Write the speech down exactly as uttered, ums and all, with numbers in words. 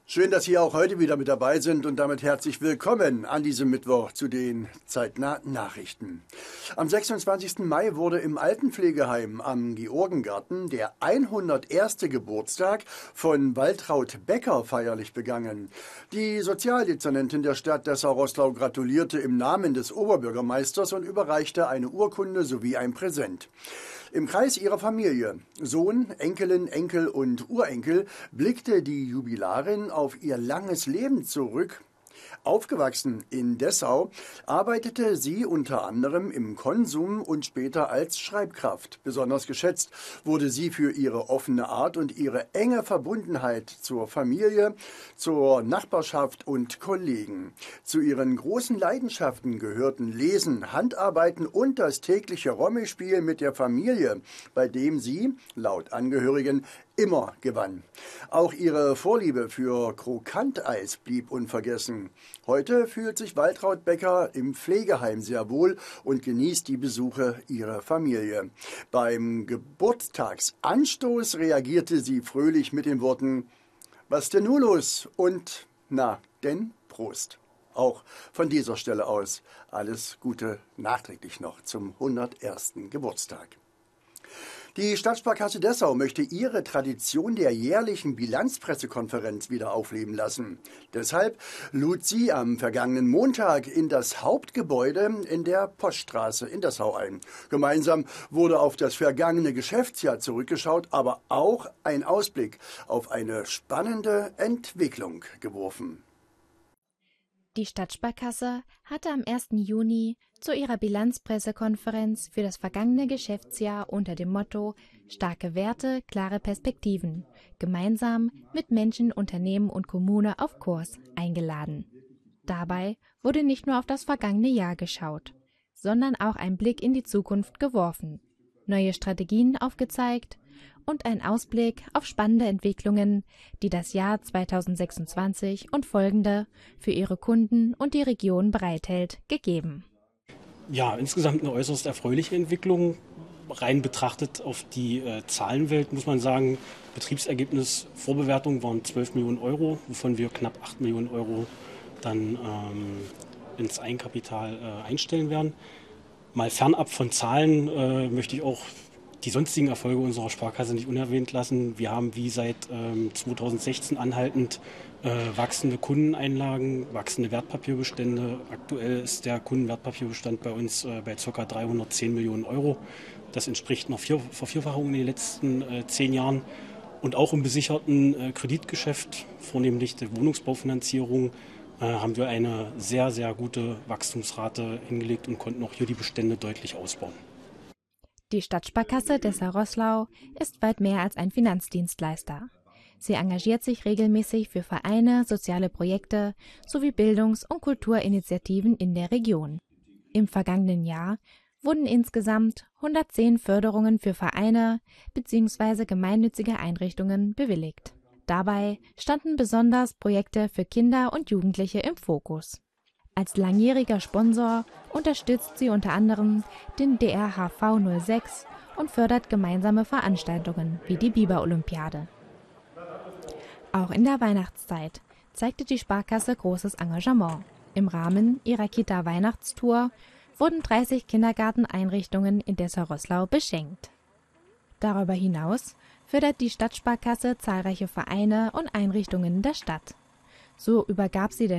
Schön, dass Sie auch heute wieder mit dabei sind und damit herzlich willkommen an diesem Mittwoch zu den zeitnah Nachrichten. Am sechsundzwanzigsten Mai wurde im Altenpflegeheim am Georgengarten der hunderterste Geburtstag von Waltraud Becker feierlich begangen. Die Sozialdezernentin der Stadt Dessau-Roßlau gratulierte im Namen des Oberbürgermeisters und überreichte eine Urkunde sowie ein Präsent. Im Kreis ihrer Familie, Sohn, Enkelin, Enkel und Urenkel, blickte die Jubilarin auf ihr langes Leben zurück. Aufgewachsen in Dessau, arbeitete sie unter anderem im Konsum und später als Schreibkraft. Besonders geschätzt wurde sie für ihre offene Art und ihre enge Verbundenheit zur Familie, zur Nachbarschaft und Kollegen. Zu ihren großen Leidenschaften gehörten Lesen, Handarbeiten und das tägliche Rommelspiel mit der Familie, bei dem sie, laut Angehörigen, immer gewann. Auch ihre Vorliebe für Krokanteis blieb unvergessen. Heute fühlt sich Waltraud Becker im Pflegeheim sehr wohl und genießt die Besuche ihrer Familie. Beim Geburtstagsanstoß reagierte sie fröhlich mit den Worten: Was denn nun los? Und na, denn Prost. Auch von dieser Stelle aus alles Gute nachträglich noch zum hundertersten Geburtstag. Die Stadtsparkasse Dessau möchte ihre Tradition der jährlichen Bilanzpressekonferenz wieder aufleben lassen. Deshalb lud sie am vergangenen Montag in das Hauptgebäude in der Poststraße in Dessau ein. Gemeinsam wurde auf das vergangene Geschäftsjahr zurückgeschaut, aber auch ein Ausblick auf eine spannende Entwicklung geworfen. Die Stadtsparkasse hatte am ersten Juni zu ihrer Bilanzpressekonferenz für das vergangene Geschäftsjahr unter dem Motto »Starke Werte, klare Perspektiven« gemeinsam mit Menschen, Unternehmen und Kommune auf Kurs eingeladen. Dabei wurde nicht nur auf das vergangene Jahr geschaut, sondern auch ein Blick in die Zukunft geworfen, neue Strategien aufgezeigt und ein Ausblick auf spannende Entwicklungen, die das Jahr zweitausendsechsundzwanzig und folgende für ihre Kunden und die Region bereithält, gegeben. Ja, insgesamt eine äußerst erfreuliche Entwicklung. Rein betrachtet auf die äh, Zahlenwelt muss man sagen, Betriebsergebnis Vorbewertung waren zwölf Millionen Euro, wovon wir knapp acht Millionen Euro dann ähm, ins Eigenkapital äh, einstellen werden. Mal fernab von Zahlen äh, möchte ich auch die sonstigen Erfolge unserer Sparkasse nicht unerwähnt lassen. Wir haben wie seit ähm, zweitausendsechzehn anhaltend äh, wachsende Kundeneinlagen, wachsende Wertpapierbestände. Aktuell ist der Kundenwertpapierbestand bei uns äh, bei ca. dreihundertzehn Millionen Euro. Das entspricht einer Vier- Vervierfachung in den letzten äh, zehn Jahren. Und auch im besicherten äh, Kreditgeschäft, vornehmlich der Wohnungsbaufinanzierung, äh, haben wir eine sehr, sehr gute Wachstumsrate hingelegt und konnten auch hier die Bestände deutlich ausbauen. Die Stadtsparkasse Dessau-Roßlau ist weit mehr als ein Finanzdienstleister. Sie engagiert sich regelmäßig für Vereine, soziale Projekte sowie Bildungs- und Kulturinitiativen in der Region. Im vergangenen Jahr wurden insgesamt hundertzehn Förderungen für Vereine bzw. gemeinnützige Einrichtungen bewilligt. Dabei standen besonders Projekte für Kinder und Jugendliche im Fokus. Als langjähriger Sponsor unterstützt sie unter anderem den D R H V null sechs und fördert gemeinsame Veranstaltungen wie die Biber-Olympiade. Auch in der Weihnachtszeit zeigte die Sparkasse großes Engagement. Im Rahmen ihrer Kita-Weihnachtstour wurden dreißig Kindergarteneinrichtungen in Dessau-Roßlau beschenkt. Darüber hinaus fördert die Stadtsparkasse zahlreiche Vereine und Einrichtungen der Stadt. So übergab sie der